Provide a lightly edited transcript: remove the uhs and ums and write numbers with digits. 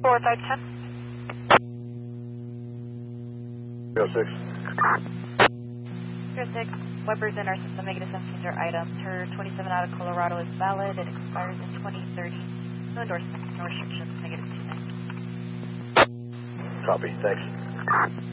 306. 306, Weber's in our system, negative 17 are items. Her 27 out of Colorado is valid. It expires in 2030. No endorsements, no restrictions, negative 29. Copy, thanks.